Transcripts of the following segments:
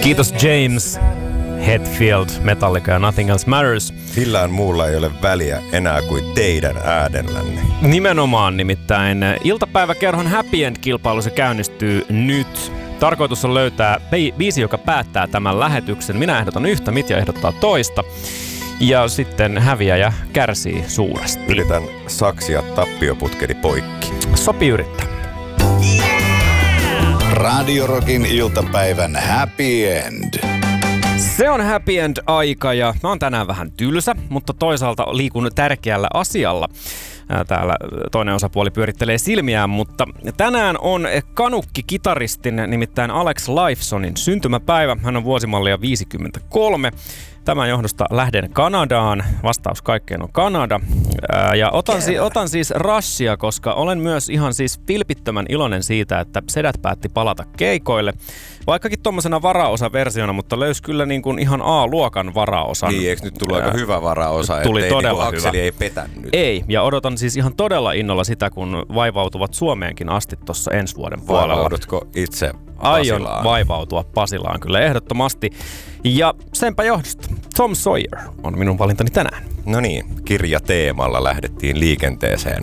Kiitos James Hetfield, Metallica ja Nothing Else Matters. Millään muulla ei ole väliä enää kuin teidän äänellänne. Nimenomaan, nimittäin iltapäiväkerhon Happy End-kilpailu se käynnistyy nyt. Tarkoitus on löytää biisi, joka päättää tämän lähetyksen. Minä ehdotan yhtä, Mitja ehdottaa toista. Ja sitten häviäjä kärsii suuresti. Yritän saksia tappioputkeni poikki. Sopii yrittää. Radio Rockin iltapäivän Happy End. Se on Happy End-aika ja mä oon tänään vähän tylsä, mutta toisaalta liikun tärkeällä asialla. Täällä toinen osapuoli pyörittelee silmiään, mutta tänään on kanukki-kitaristin, nimittäin Alex Lifesonin syntymäpäivä. Hän on vuosimallia 53. Tämän johdosta lähden Kanadaan. Vastaus kaikkeen on Kanada. Ja otan siis Rushia, koska olen myös ihan siis vilpittömän iloinen siitä, että sedät päätti palata keikoille. Vaikkakin tommosena varaosaversiona, mutta löysi kyllä niin kuin ihan A-luokan varaosan. Niin, eikö nyt tullut aika hyvä varaosa, tuli ettei todella niin Akseli hyvä. ei petännyt? Ei, ja odotan siis ihan todella innolla sitä, kun vaivautuvat Suomeenkin asti tuossa ensi vuoden puolella. Vaivaudutko itse Aion Pasilaan? vaivautua Pasilaan kyllä ehdottomasti. Ja senpä johdosta Tom Sawyer on minun valintani tänään. No niin, kirjateemalla lähdettiin liikenteeseen.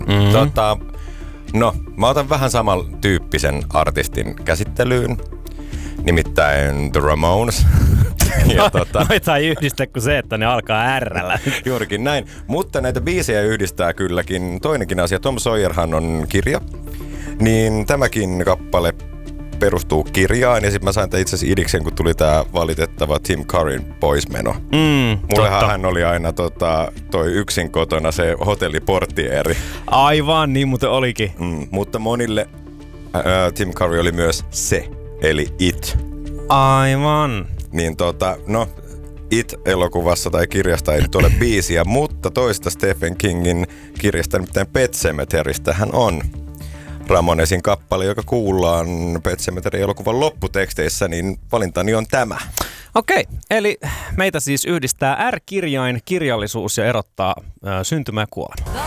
Mä otan vähän samantyyppisen artistin käsittelyyn. Nimittäin The Ramones. Noita ei yhdistä kuin se, että ne alkaa R:llä. Juurikin näin. Mutta näitä biisejä yhdistää kylläkin toinenkin asia. Tom Sawyerhan on kirja. Niin tämäkin kappale perustuu kirjaan. Ja sitten mä sain itse asiassa idiksen, kun tuli tää valitettava Tim Curryn poismeno. Mullehan hän oli aina toi yksin kotona se hotelliportieri. Aivan, niin muuten olikin. Mutta monille Tim Curry oli myös se. Eli It. Aivan. Niin It-elokuvassa tai kirjasta ei nyt ole biisiä, mutta toista Stephen Kingin kirjasta, nimittäin Pet Sematrystä hän on Ramonesin kappale, joka kuullaan Pet Sematary-elokuvan lopputeksteissä, niin valintani on tämä. Okei, eli meitä siis yhdistää R-kirjain, kirjallisuus ja erottaa syntymä ja kuolema.